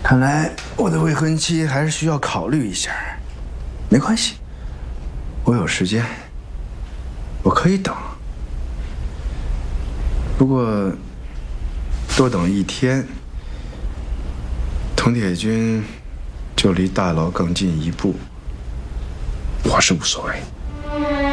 看来我的未婚妻还是需要考虑一下。没关系，我有时间，我可以等。不过多等1天，佟铁军就离大牢更近1步，我是无所谓。